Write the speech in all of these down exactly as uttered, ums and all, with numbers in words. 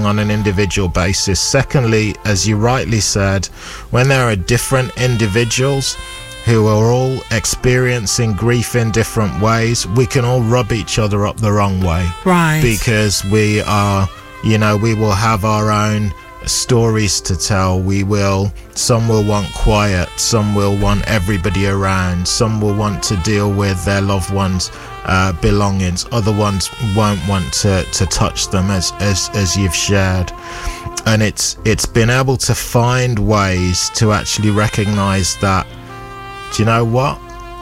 on an individual basis. Secondly, as you rightly said, when there are different individuals who are all experiencing grief in different ways, we can all rub each other up the wrong way. Right. Because we are, you know, we will have our own stories to tell. We will, some will want quiet, some will want everybody around, some will want to deal with their loved ones' uh, belongings, other ones won't want to, to touch them, as, as as you've shared. And it's it's been able to find ways to actually recognize that, do you know what,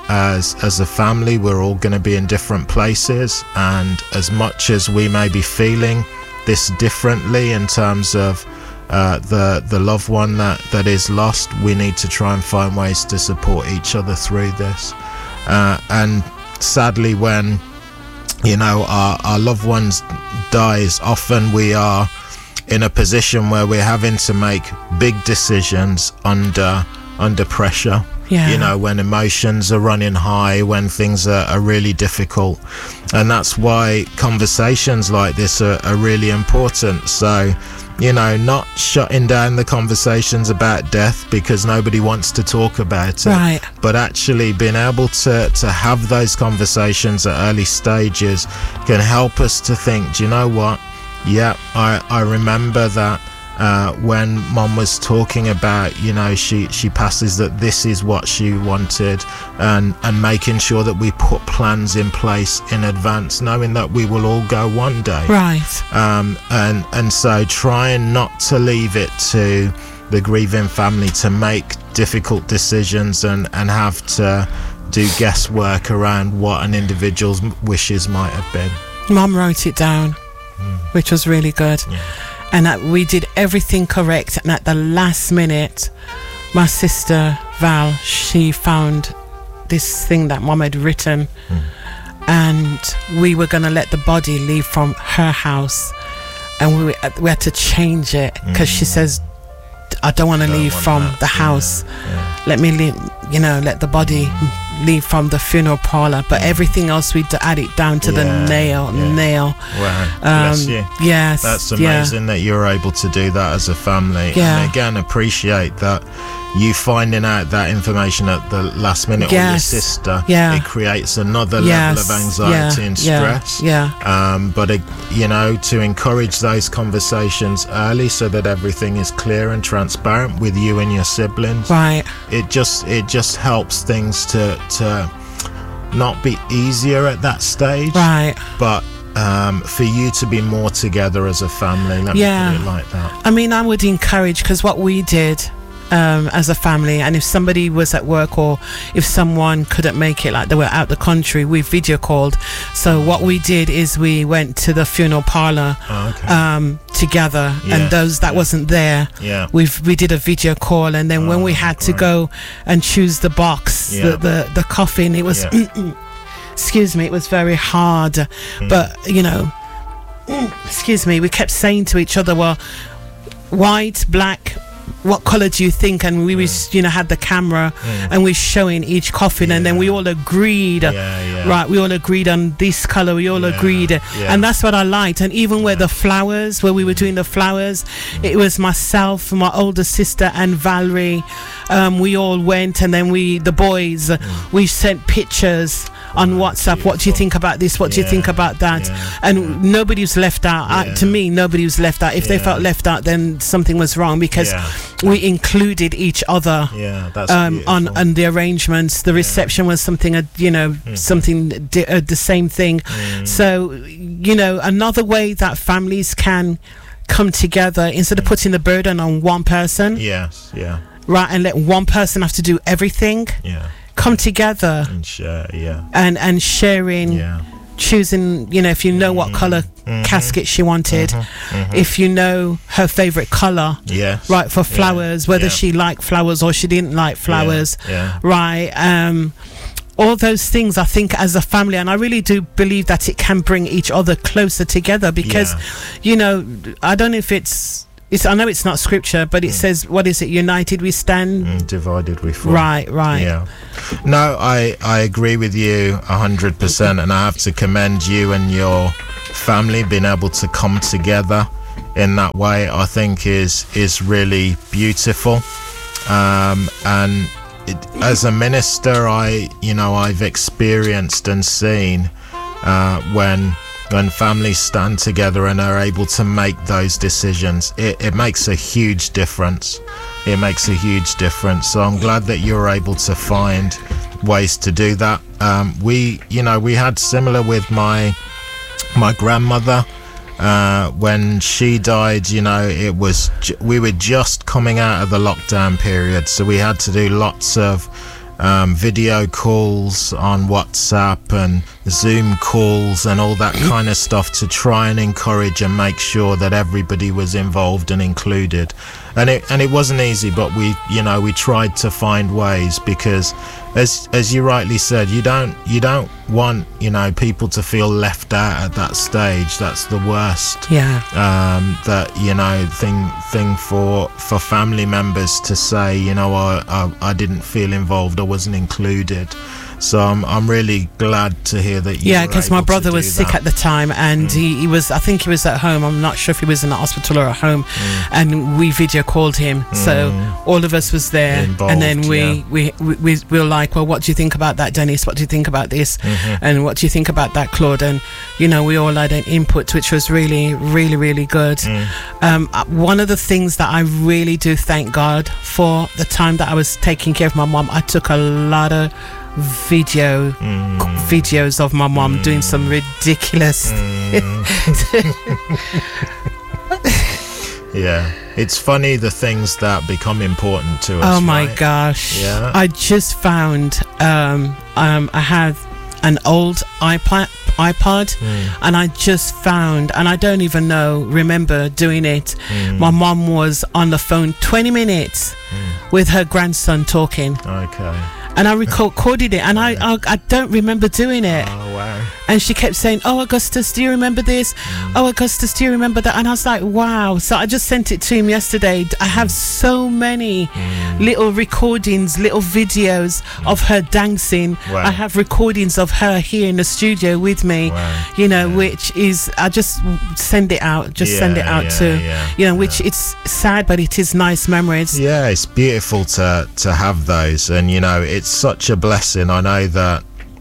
as as a family we're all going to be in different places, and as much as we may be feeling this differently in terms of Uh, the the loved one that, that is lost, we need to try and find ways to support each other through this. Uh, and sadly, when, you know, our, our loved ones dies, often we are in a position where we're having to make big decisions under under pressure. Yeah. You know, when emotions are running high, when things are, are really difficult. And that's why conversations like this are, are really important. So, you know, not shutting down the conversations about death because nobody wants to talk about it, right, but actually being able to to have those conversations at early stages can help us to think, do you know what, yeah, I, I remember that uh, when Mom was talking about, you know, she, she passes, that this is what she wanted, and, and making sure that we put plans in place in advance, knowing that we will all go one day. Right. Um, and, and so trying not to leave it to the grieving family to make difficult decisions and, and have to do guesswork around what an individual's wishes might have been. Mum wrote it down, mm. which was really good. Yeah. And that we did everything correct, and at the last minute my sister Val, she found this thing that Mum had written, mm. and we were going to let the body leave from her house, and we, we had to change it because mm. she says, I don't want to leave from that. the house, yeah, yeah. let me leave, you know, let the body mm. leave from the funeral parlour, but mm. everything else we add it down to yeah, the nail yeah. nail wow. um, bless you. Yes, that's amazing, yeah. that you're able to do that as a family, yeah. and again appreciate that you finding out that information at the last minute, yes. or your sister, yeah. it creates another yes. level of anxiety yeah. and stress. Yeah. yeah. Um, but, uh, you know, to encourage those conversations early so that everything is clear and transparent with you and your siblings. Right. It just it just helps things to to not be easier at that stage. Right. But um, for you to be more together as a family. Let yeah. me put it like that. I mean, I would encourage, because what we did Um, as a family, and if somebody was at work or if someone couldn't make it, like they were out the country, we video called. So what we did is we went to the funeral parlour oh, okay. um, together, yeah, and those that yeah. wasn't there, yeah. we we did a video call, and then oh, when we had great. to go and choose the box, yeah. the, the the coffin, it was yeah. excuse me, it was very hard, mm. but you know, excuse me, we kept saying to each other, well, white, black, what colour do you think? And we mm. was, you know, had the camera mm. and we're showing each coffin, yeah. and then we all agreed, yeah, yeah. right, we all agreed on this colour, we all yeah. agreed, yeah. and that's what I liked. And even yeah. where the flowers, where we were doing the flowers, mm. it was myself, my older sister and Valerie, um, we all went, and then we, the boys, mm. we sent pictures on WhatsApp. Beautiful. What do you think about this? What yeah. do you think about that? Yeah. And yeah. nobody was left out. Yeah. Uh, to me, nobody was left out. If yeah. they felt left out, then something was wrong, because yeah. we included each other. Yeah, that's um, on on the arrangements. The reception yeah. was something, uh, you know, mm-hmm. something di- uh, the same thing. Mm. So, you know, another way that families can come together, instead of putting the burden on one person. Yes. Yeah. Right, and let one person have to do everything. Yeah. Come together and share, yeah, and and sharing, yeah. choosing, you know, if you know what mm-hmm. colour mm-hmm. casket she wanted, mm-hmm. Mm-hmm. if you know her favourite colour, yes, right, for flowers, yeah. whether yeah. she liked flowers or she didn't like flowers, yeah. Yeah. right, um, all those things, I think, as a family, and I really do believe that it can bring each other closer together, because, yeah. you know, I don't know if it's, It's, I know it's not scripture, but it mm. says, what is it? United we stand, mm, divided we fall. Right, right. Yeah. No, I, I agree with you a hundred percent, and I have to commend you and your family being able to come together in that way, I think is is really beautiful. Um, and it, as a minister, I you know I've experienced and seen uh, when when families stand together and are able to make those decisions, it, it makes a huge difference. It makes a huge difference. So I'm glad that you're able to find ways to do that. Um, we, you know, we had similar with my my grandmother. Uh, when she died, you know, it was ju- we were just coming out of the lockdown period, so we had to do lots of um, video calls on WhatsApp and Zoom calls and all that kind of stuff to try and encourage and make sure that everybody was involved and included. And it and it wasn't easy, but we, you know, we tried to find ways, because as as you rightly said, you don't you don't want, you know, people to feel left out at that stage. That's the worst. Yeah. Um, that, you know, thing thing for for family members to say, you know, I I, I didn't feel involved, I wasn't included. So I'm I'm really glad to hear that you. Yeah, because my brother was that. sick at the time, and mm. he, he was. I think he was at home. I'm not sure if he was in the hospital or at home. Mm. And we video called him, mm. so all of us was there. Involved, and then we, yeah. we, we we we were like, well, what do you think about that, Dennis? What do you think about this? Mm-hmm. And what do you think about that, Claude? And you know, we all had an input, which was really, really, really good. Mm. Um, one of the things that I really do thank God for, the time that I was taking care of my mom, I took a lot of video mm. videos of my mom mm. doing some ridiculous mm. Yeah, it's funny the things that become important to us. Oh my right? gosh. Yeah. I just found um um I had an old iPad iPod mm. and I just found, and I don't even know remember doing it, mm. my mom was on the phone twenty minutes mm. with her grandson talking. Okay. And I recorded it, and I, I I don't remember doing it. Oh, wow. And she kept saying, oh, Augustus, do you remember this? Mm. Oh, Augustus, do you remember that? And I was like, wow. So I just sent it to him yesterday. I have so many mm. little recordings, little videos mm. of her dancing. Wow. I have recordings of her here in the studio with me, wow. you know, yeah. which is, I just send it out, just yeah, send it out yeah, to, yeah, you know, which yeah. it's sad, but it is nice memories. Yeah, it's beautiful to, to have those. And, you know, it's such a blessing. I know that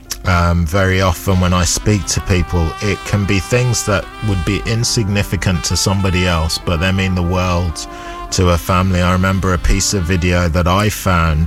um, very often when I speak to people, it can be things that would be insignificant to somebody else, but they mean the world to a family. I remember a piece of video that I found.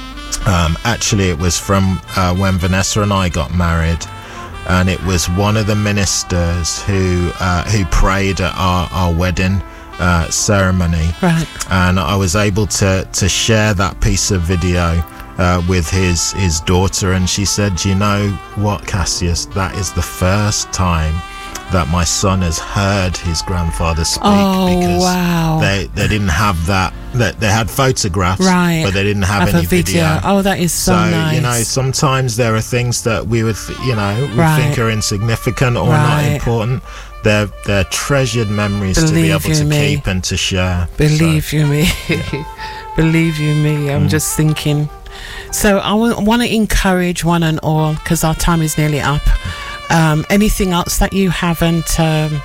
Um, actually, it was from uh, when Vanessa and I got married, and it was one of the ministers who uh, who prayed at our, our wedding uh, ceremony. Right. And I was able to to share that piece of video Uh, with his his daughter, and she said, you know what, Cassius, that is the first time that my son has heard his grandfather speak. Oh, because wow. they they didn't have that, that they had photographs, right, but they didn't have, have any a video. video oh that is so, so nice. You know, sometimes there are things that we would th- you know we right. think are insignificant or right. not important. They're they're treasured memories Believe to be able to me. keep and to share. Believe so, you me. yeah. Believe you me, I'm mm. just thinking. So I w- want to encourage one and all, because our time is nearly up. Um, anything else that you haven't? Um...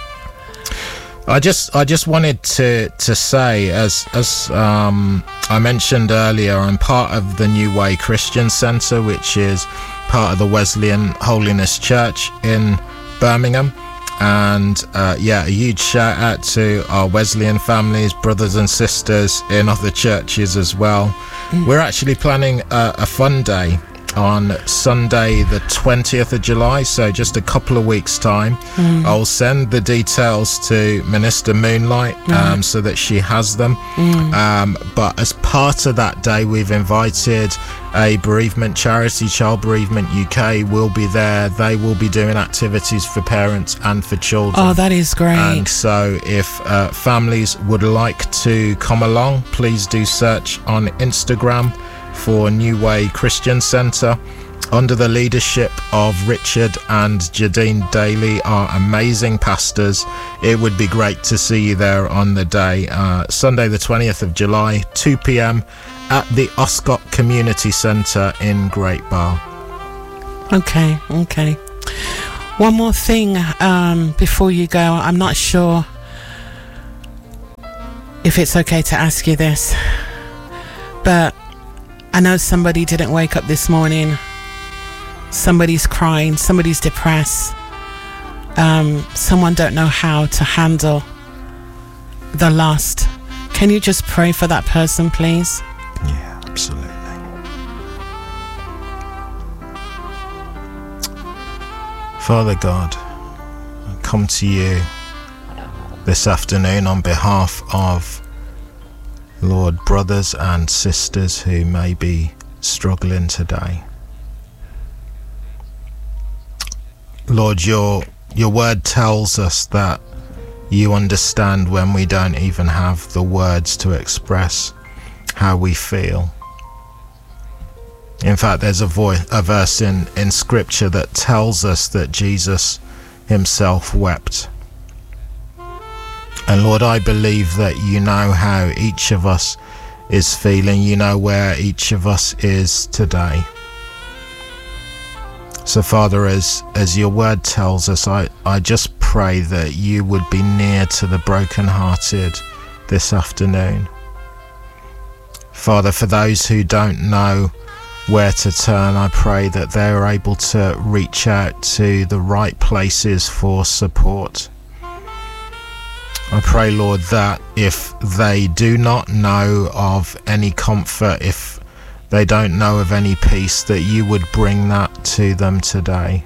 I just I just wanted to to say, as as um, I mentioned earlier, I'm part of the New Way Christian Centre, which is part of the Wesleyan Holiness Church in Birmingham. And uh, yeah, a huge shout out to our Wesleyan families, brothers and sisters in other churches as well. Mm. We're actually planning a, a fun day on Sunday the twentieth of July, so just a couple of weeks time. Mm. I'll send the details to Minister Moonlight um, mm. so that she has them. Mm. Um, but as part of that day, we've invited a bereavement charity, Child Bereavement U K will be there. They will be doing activities for parents and for children. Oh, that is great. And so if uh, families would like to come along, please do search on Instagram for New Way Christian Centre under the leadership of Richard and Jadine Daly, our amazing pastors. It would be great to see you there on the day, uh, Sunday the twentieth of July, two p.m. at the Oscott Community Centre in Great Barr. Okay, okay. One more thing um, before you go. I'm not sure if it's okay to ask you this, but I know somebody didn't wake up this morning. Somebody's crying, somebody's depressed. Um, someone don't know how to handle the loss. Can you just pray for that person, please? Yeah, absolutely. Father God, I come to you this afternoon on behalf of, Lord, brothers and sisters who may be struggling today. Lord, your your word tells us that you understand when we don't even have the words to express how we feel. In fact, there's a voice, a verse in, in scripture that tells us that Jesus himself wept. And Lord, I believe that you know how each of us is feeling. You know where each of us is today. So Father, as, as your word tells us, I, I just pray that you would be near to the brokenhearted this afternoon. Father, for those who don't know where to turn, I pray that they're able to reach out to the right places for support. I pray, Lord, that if they do not know of any comfort, if they don't know of any peace, that you would bring that to them today.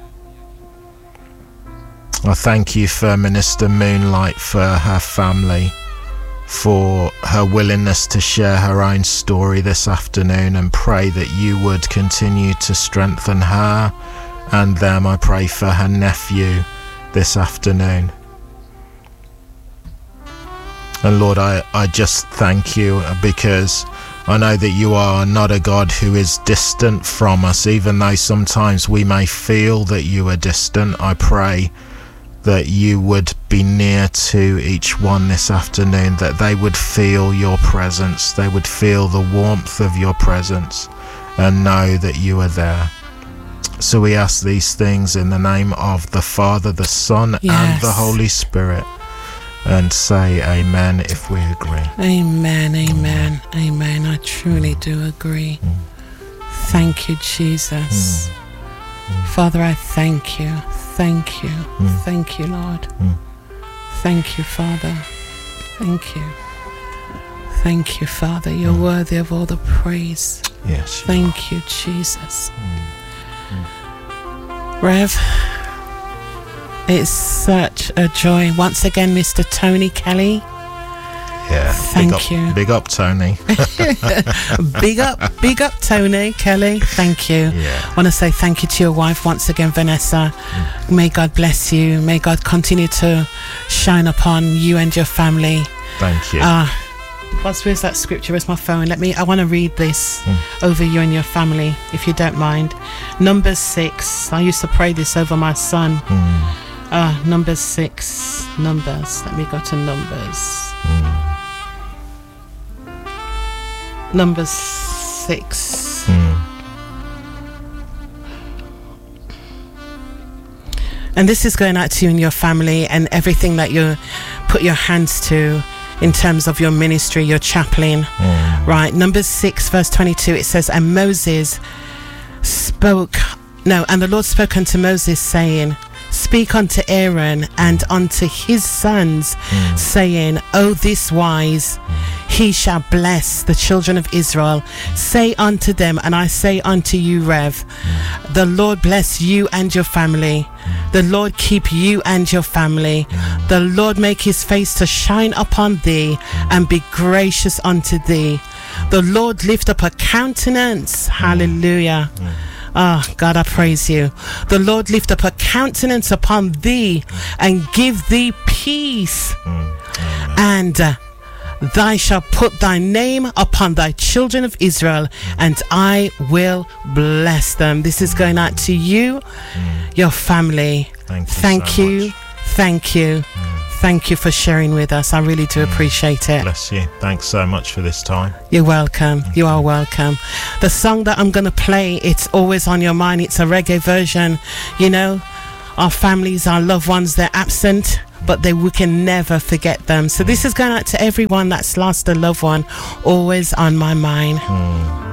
I thank you for Minister Moonlight, for her family, for her willingness to share her own story this afternoon, and pray that you would continue to strengthen her and them. I pray for her nephew this afternoon. And Lord, I, I just thank you, because I know that you are not a God who is distant from us, even though sometimes we may feel that you are distant. I pray that you would be near to each one this afternoon, that they would feel your presence, they would feel the warmth of your presence and know that you are there. So we ask these things in the name of the Father, the Son, yes, and the Holy Spirit, and say amen if we agree. Amen, amen, mm. amen. I truly mm. do agree. Mm. Thank you, Jesus. Mm. Mm. Father, I thank you. Thank you. Mm. Thank you, Lord. Mm. Thank you, Father. Thank you. Thank you, Father. You're mm. worthy of all the praise. Yes. You Thank are. you, Jesus. Mm. Mm. Rev, it's such a joy. Once again, Mister Tony Kelly. Yeah. Thank big up, you. Big up, Tony. big up, big up, Tony Kelly. Thank you. Yeah. I want to say thank you to your wife once again, Vanessa. Mm. May God bless you. May God continue to shine upon you and your family. Thank you. Uh, what's, where's that scripture? Where's my phone? Let me, I want to read this mm. over you and your family, if you don't mind. Numbers six. I used to pray this over my son. Mm. Uh, Numbers six. Numbers. Let me go to Numbers. Mm. Numbers six. Mm. And this is going out to you and your family and everything that you put your hands to in terms of your ministry, your chaplain. Mm. Right. Numbers six, verse twenty-two, it says, and Moses spoke, no, and the Lord spoke unto Moses, saying, speak unto Aaron and unto his sons, mm. saying, O this wise mm. he shall bless the children of Israel. Say unto them, and I say unto you, Rev, mm. the Lord bless you and your family. Mm. The Lord keep you and your family. Mm. The Lord make his face to shine upon thee mm. and be gracious unto thee. The Lord lift up a countenance. Mm. Hallelujah. Mm. Ah, oh, God, I praise you. The Lord lift up a countenance upon thee and give thee peace. Mm. And uh, thou shalt put thy name upon thy children of Israel, and I will bless them. This is going out to you, mm. your family. Thank you. Thank so you. Much. Thank you. Mm. Thank you for sharing with us. I really do appreciate it. Bless you. Thanks so much for this time. You're welcome. You are welcome. The song that I'm going to play, it's always on your mind. It's a reggae version. You know, our families, our loved ones, they're absent, but they we can never forget them. So this is going out to everyone that's lost a loved one. Always on my mind. Mm.